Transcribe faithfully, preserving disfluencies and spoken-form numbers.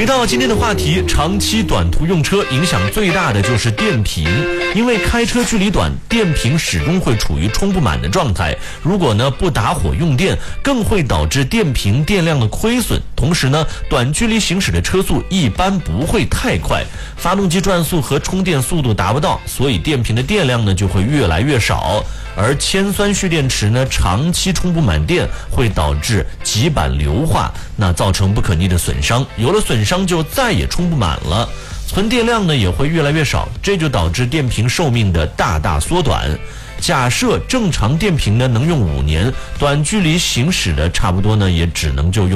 回到今天的话题，长期短途用车影响最大的就是电瓶，因为开车距离短，电瓶始终会处于充不满的状态。如果呢不打火用电，更会导致电瓶电量的亏损。同时呢，短距离行驶的车速一般不会太快，发动机转速和充电速度达不到，所以电瓶的电量呢就会越来越少。而铅酸蓄电池呢，长期充不满电，会导致极板硫化，那造成不可逆的损伤。有了损伤就再也充不满了，存电量呢也会越来越少，这就导致电瓶寿命的大大缩短。假设正常电瓶呢能用五年，短距离行驶的差不多呢也只能就用